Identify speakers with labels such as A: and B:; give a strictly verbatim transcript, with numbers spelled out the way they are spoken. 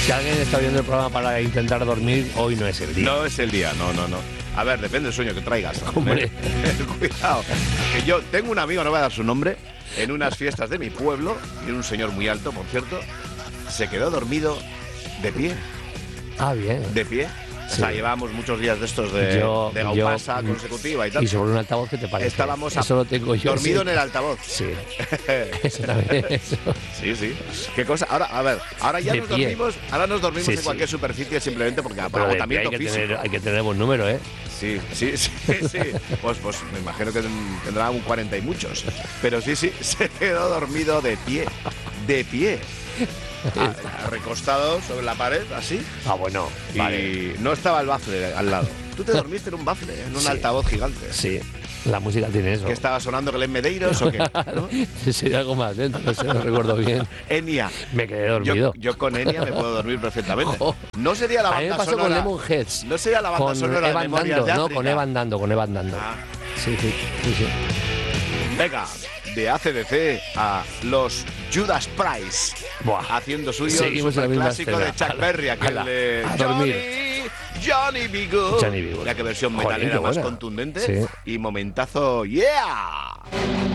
A: Si alguien está viendo el programa para intentar dormir, hoy no es el día.
B: No es el día, no, no, no. A ver, depende del sueño que traigas.
A: Hombre.
B: Cuidado. Que yo tengo un amigo, no voy a dar su nombre, en unas fiestas de mi pueblo, y un señor muy alto, por cierto, se quedó dormido de pie.
A: Ah, bien.
B: De pie.
A: Sí.
B: O sea, llevábamos muchos días de estos de,
A: Yo-
B: de gaupasa
A: yo-
B: consecutiva y tal.
A: Y sobre un altavoz, ¿qué te parece?
B: Estábamos a-
A: Eso lo tengo yo.
B: dormido
A: sí.
B: en el altavoz.
A: Sí. Eso también. Eso.
B: Sí, sí. ¿Qué cosa? Ahora, a ver, ahora ya
A: De
B: nos
A: pie.
B: dormimos, ahora nos dormimos
A: Sí,
B: en
A: sí.
B: cualquier superficie simplemente porque por
A: Pero de pie
B: agotamiento
A: hay que,
B: físico.
A: tener, hay que tener buen número, ¿eh?
B: Sí, sí, sí, sí. Pues, pues me imagino que ten- tendrá un cuarenta y muchos. Pero sí, sí, se quedó dormido de pie. De pie. Ah, recostado sobre la pared, así.
A: Ah, bueno,
B: Y
A: vale.
B: no estaba el bafle al lado. Tú te dormiste en un bafle, en un
A: Sí.
B: altavoz gigante.
A: Sí, la música tiene eso.
B: ¿Qué estaba sonando, Glenn Medeiros o qué? ¿No?
A: Sería algo más dentro, no sé, no recuerdo bien.
B: Enya.
A: Me quedé
B: Yo,
A: dormido.
B: yo con Enya me puedo dormir perfectamente.
A: Oh.
B: No sería la
A: A mí me
B: banda
A: pasó con
B: sonora.
A: Lemonheads.
B: No sería la banda
A: Con
B: sonora de
A: Evan
B: Memorias
A: Dando,
B: de
A: no,
B: África.
A: con Evan Dando, con Evan Dando.
B: Ah.
A: Sí, sí, sí, sí.
B: Venga, de A C D C a los Judas Price.
A: Buah.
B: Haciendo suyo
A: Seguimos
B: el
A: en la misma
B: clásico de
A: escena.
B: Chuck Berry, aquel
A: Ala,
B: de
A: a dormir.
B: Johnny, Johnny B. Good.
A: Johnny B. Good.
B: La que versión
A: Joder,
B: metalera
A: qué
B: más
A: buena.
B: contundente.
A: Sí.
B: Y momentazo, yeah.